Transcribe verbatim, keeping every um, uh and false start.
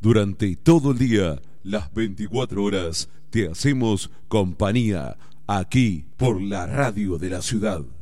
Durante todo el día, las veinticuatro horas, te hacemos compañía aquí por la radio de la ciudad.